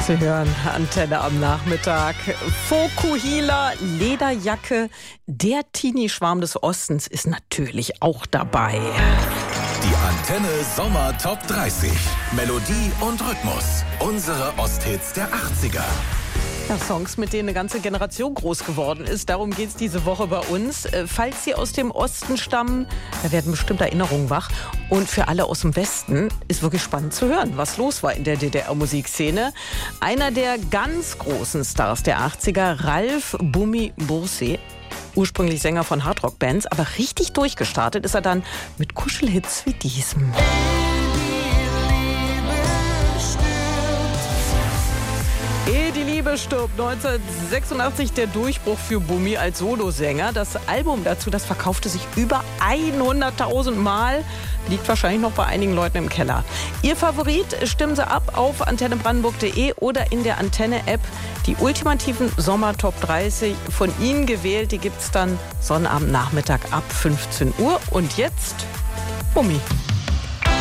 Sie hören Antenne am Nachmittag. Fokuhila, Lederjacke, der Teenie-Schwarm des Ostens ist natürlich auch dabei. Die Antenne Sommer Top 30. Melodie und Rhythmus. Unsere Osthits der 80er. Ja, Songs, mit denen eine ganze Generation groß geworden ist. Darum geht es diese Woche bei uns. Falls Sie aus dem Osten stammen, da werden bestimmt Erinnerungen wach. Und für alle aus dem Westen ist wirklich spannend zu hören, was los war in der DDR-Musikszene. Einer der ganz großen Stars der 80er, Ralf Bumi Bursi, ursprünglich Sänger von Hardrock-Bands, aber richtig durchgestartet ist er dann mit Kuschelhits wie diesem. Ehe die Liebe stirbt, 1986 der Durchbruch für Bumi als Solosänger. Das Album dazu, das verkaufte sich über 100.000 Mal. Liegt wahrscheinlich noch bei einigen Leuten im Keller. Ihr Favorit stimmen Sie ab auf antennebrandenburg.de oder in der Antenne-App. Die ultimativen Sommer-Top 30 von Ihnen gewählt, die gibt's dann Sonnabendnachmittag ab 15 Uhr. Und jetzt Bumi.